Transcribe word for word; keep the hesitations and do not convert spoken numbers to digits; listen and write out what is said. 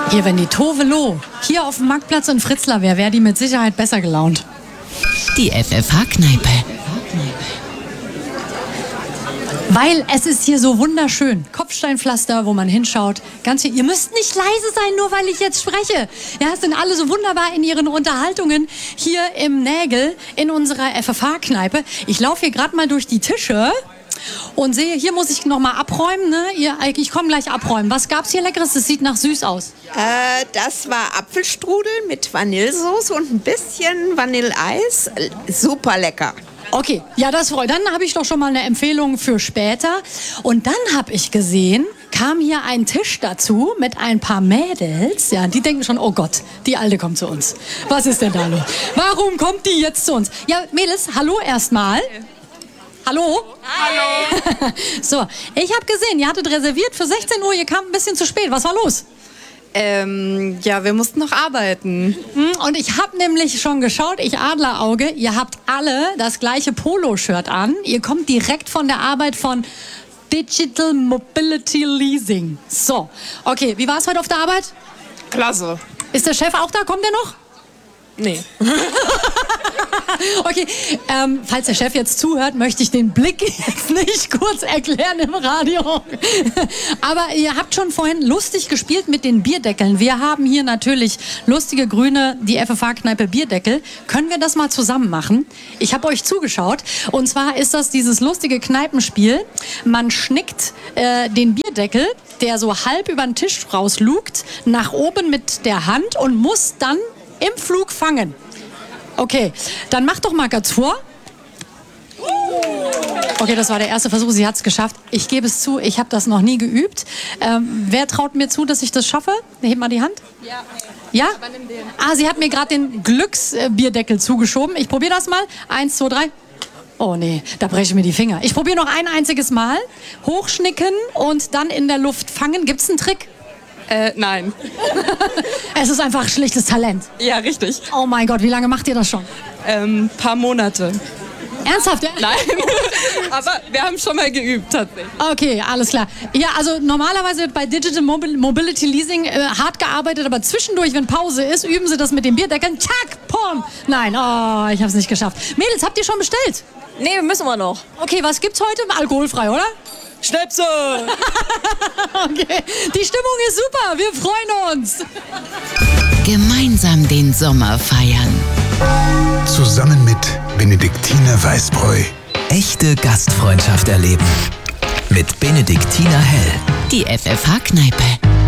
Hier, wenn die Tovelo hier auf dem Marktplatz in Fritzlar wäre, wäre die mit Sicherheit besser gelaunt. Die F F H-Kneipe. Weil es ist hier so wunderschön. Kopfsteinpflaster, wo man hinschaut. Ganz viel. Ihr müsst nicht leise sein, nur weil ich jetzt spreche. Ja, es sind alle so wunderbar in ihren Unterhaltungen hier im Nägel in unserer F F H-Kneipe. Ich laufe hier gerade mal durch die Tische und sehe, hier muss ich noch mal abräumen. Ne? Ihr, ich komme gleich abräumen. Was gab's hier Leckeres? Das sieht nach süß aus. Äh, das war Apfelstrudel mit Vanillesoße und ein bisschen Vanilleeis. Super lecker. Okay, ja, das freut. Dann habe ich doch schon mal eine Empfehlung für später. Und dann habe ich gesehen, kam hier ein Tisch dazu mit ein paar Mädels. Ja, die denken schon, oh Gott, die Alte kommt zu uns. Was ist denn da los? Warum kommt die jetzt zu uns? Ja, Mädels, hallo erstmal. Hallo? Hallo. So, ich habe gesehen, ihr hattet reserviert für sechzehn Uhr, ihr kamt ein bisschen zu spät. Was war los? Ähm, ja, wir mussten noch arbeiten. Und ich habe nämlich schon geschaut, ich Adlerauge, ihr habt alle das gleiche Polo-Shirt an. Ihr kommt direkt von der Arbeit von Digital Mobility Leasing. So, okay, wie war es heute auf der Arbeit? Klasse. Ist der Chef auch da? Kommt der noch? Nee. Okay, ähm, falls der Chef jetzt zuhört, möchte ich den Blick jetzt nicht kurz erklären im Radio. Aber ihr habt schon vorhin lustig gespielt mit den Bierdeckeln. Wir haben hier natürlich lustige Grüne, die F F H-Kneipe Bierdeckel. Können wir das mal zusammen machen? Ich habe euch zugeschaut. Und zwar ist das dieses lustige Kneipenspiel. Man schnickt äh, den Bierdeckel, der so halb über den Tisch rauslugt, nach oben mit der Hand und muss dann im Flug fangen. Okay, dann mach doch mal ganz vor. Okay, das war der erste Versuch. Sie hat es geschafft. Ich gebe es zu, ich habe das noch nie geübt. Ähm, wer traut mir zu, dass ich das schaffe? Hebt mal die Hand. Ja. Ja? Ah, sie hat mir gerade den Glücksbierdeckel zugeschoben. Ich probiere das mal. Eins, zwei, drei. Oh nee, da breche ich mir die Finger. Ich probiere noch ein einziges Mal. Hochschnicken und dann in der Luft fangen. Gibt's einen Trick? Äh, nein. Es ist einfach schlichtes Talent. Ja, richtig. Oh mein Gott, wie lange macht ihr das schon? Ähm, paar Monate. Ernsthaft? Ja? Nein. Aber wir haben schon mal geübt, tatsächlich. Okay, alles klar. Ja, also normalerweise wird bei Digital Mobil- Mobility Leasing äh, hart gearbeitet, aber zwischendurch, wenn Pause ist, üben sie das mit den Bierdeckeln. Tschack, pom. Nein, oh, ich hab's nicht geschafft. Mädels, habt ihr schon bestellt? Nee, müssen wir noch. Okay, was gibt's heute? Alkoholfrei, oder? Schnäpse! Okay, die Stimmung ist super, wir freuen uns. Gemeinsam den Sommer feiern. Zusammen mit Benediktiner Weißbräu. Echte Gastfreundschaft erleben. Mit Benediktiner Hell. Die F F H-Kneipe.